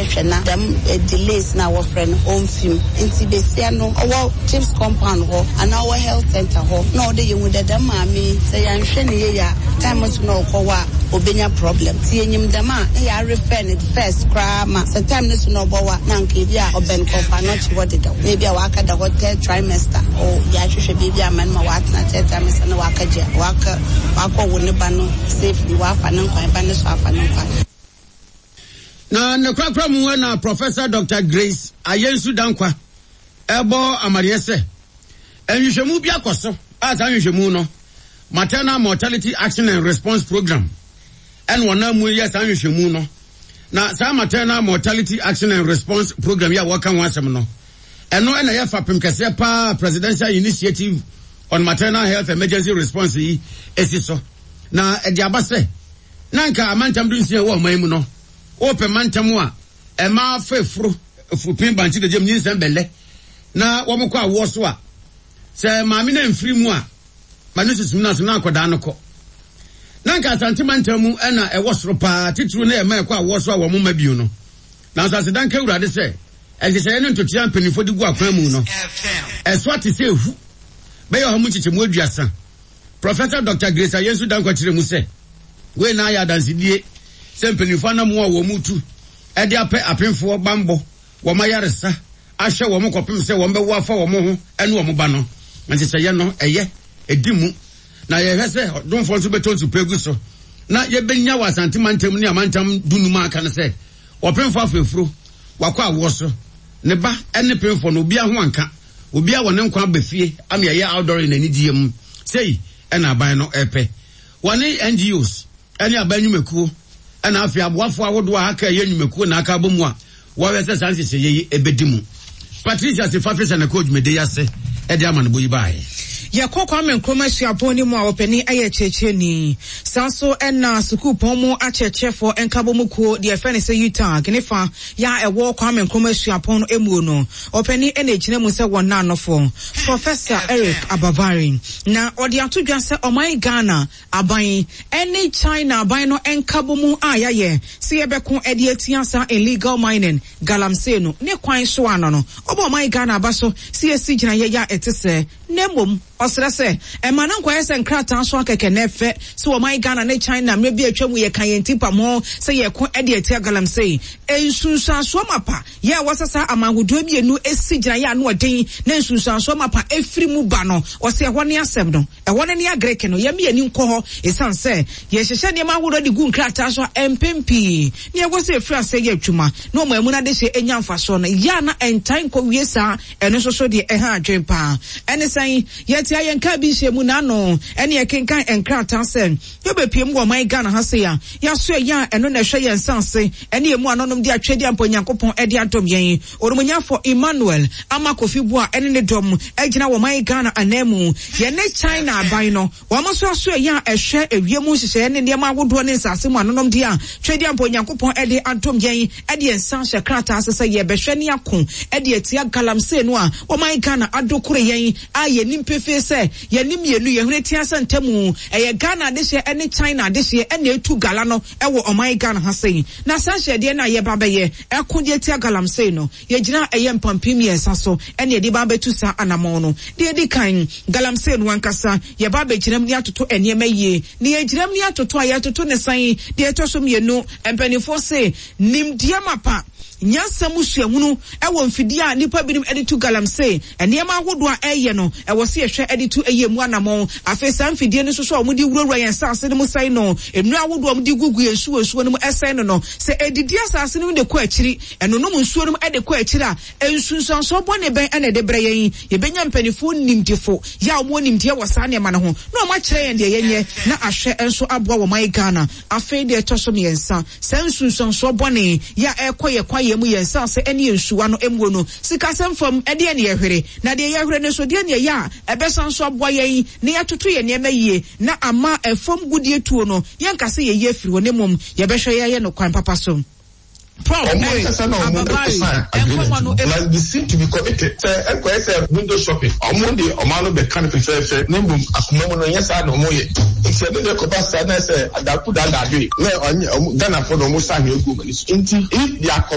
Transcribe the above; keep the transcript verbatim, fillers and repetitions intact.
hwehwɛ na dem delays na wo friend on film nti besia no owo James compound ho and our health center ho no de yewu de dem maami say yan hwe ne ye ya time so no kowa obenya problem ti enyim dem a ya refer it first kra ma say time no so no bowa na nka bia oben kofa no chi wode da maybe a waka da hotel trimester o ya hwehwɛ bibia man ma watna third trimester no waka je waka waka wo ne ba no safely wa fa ne nkwan ba ne so afa ne nkwan na ne kwakra mu na Professor Doctor Grace Ayensu Dankwa ebo amariyese enhwehwemu bi akoso asa enhwehwemu no maternal mortality action and response program en wona mu yes enhwehwemu no na sa maternal mortality action and response program ya waka wansem no eno ena ya fapem kese pa presidential initiative on maternal health emergency response yi esiso na edi abase nanka amantam du nsia wo man mu no open mantamu a ema fefro fupin banchi de jem nyinsem belle na wo mko awo so a se maami na mfiri mu a manu susum na so na akoda no ko nanka asante mantamu ena ewo soro pa titru na ema ekwa awo so a wo mma biu no na so asedan ka urade se ehise ne ntotia mpanifo di gu akwan mu no eso ate se ehu be yo hamu chiche mu aduasa Professor Doctor Grace Ayensu Dankwa kire mu se we na ya dansidie sempenifa na mu a wo mutu e de apɛ apemfo bambo wo mayaresa ahwɛ wo mkopem sɛ wo mbewo afa wo ho ene wo ba no nti sɛ ye no eye edimu na ye hwɛ sɛ donfo nso beton su pegu so na ye benya wa santimantem ne amantam dunum aka ne sɛ opemfo afefuro wakɔ awo so ne ba ene pemfo no obi a ho anka obi a wo ne nkwa bafie am ye outdoor in anidie mu sei ena aban no epe wone N G Os ene abanyumekuo ana afi aboafo awodo a aka ye nwumeku na aka bomu a wo wese sanse se ye ebedimu Patricia se fafisa na coach mede yase e de amane boyi bae ya kokwa men kromasi aponi mu a opani aye cheche ni sanso ena suku pomu a chechefo enkabomu ko de efene se yuta gnefa ya ewo kwa men kromasi apon emu no opani ena gina mu se wona anofo Professor Eric Abavari na odi atodwa se oman Ghana aban ene China aban no enkabomu ayaye se yebeko edi atiasa illegal mining galamsey no ne kwan so ano no obo oman Ghana abaso se esi gina ye ya etese nemom osrese emana nkwa yese nkrata so akeke nefe so wo mai Ghana ne China me bi atwa mu ye kan yentipa mo se ye ko ede etia galamsey ensunsan so mapa ye wasasa amangudo bi enu esigina ya no odin na ensunsan so mapa efiri mu ba no ose ho ne asem no e wona ne agreke no ye me ani nko ho esan se ye hyehye ne ma wodo de gu nkrata so empempi ne wose efiri ase ye atwuma no mo emu na de hye enya mfa so no ya na entan ko wiesa eno so so de e ha adwempa ene san ye tia yenka bi hyemu na no ene ye kenkan enkrata se yo bepiem wo man Ghana ha se ya ya so ya eno na hwe ye nsanse ene ye mu anonom de atwedi ampo Nyankopon ede atom yen orumunyafo Emmanuel Amakofi Bua ene ne dom agina wo man Ghana anemu ye ne China aban no wo mo so so ya ehwe ewiemu hyehye ne ne ma wodo ne nsase mu anonom de a twedi ampo Nyankopon ede atom yen ede nsanse krata asese ye behwe ne akon ede atia galamsey no a wo man Ghana adokore yen aye nimpefe se ye nim yenu ye hune tia santemu eye Ghana de hye ene China de hye ene etu gala no ewo oman Ghana ha sei na sanhye de na ye babeye ekonde tia galamsey no ye gina eye mpampim ye saso ene de babetu sa anamon no de de kan galamsey no ankasa ye babe ginam ni atoto ene maye ne ye ginam ni atoto aye atoto ne san de etosom ye no empanifo se nim dia mapa nyasamu suahunu ewo mfidi a nipa binim editu galamsey enema ahodo a eye no ewo se ehwe editu eye mu anamon afesa mfidi ne so so omudi wurowura yen sase ne musai no enu ahodo omudi gugu yensu esuo ne mu esen no no se edidi asase ne de ko akiri eno no mu nsuo ne mu ede ko akiri a ensunsan so bone ben ene de bre yen ye benya mpanifo nimdifo ya omo nimdie wasa ne ma ne ho na omo kire yen de yenye na ahwe enso aboa wo mai Ghana afi de etoso me yensa sensunsan so bone ya ekoye kwaye mu yensa se ene ensuwa no emwo no sikasem fam ede ene yehwere na de yehwere ne so de ene ya ebesan so aboa yen ne yatoto ye ne mayie na ama efom gudie tuo no yenkase ye ye firi woni mom ye behwe ye ye no kwan papa so problem like they seem to be committed say enquire say window shopping omonde omano be kan prefer nimbu akomo no yesa na omoye se de ko ba sa na say adaku da da be na Ghana for no mo sa he egu mani nti if they are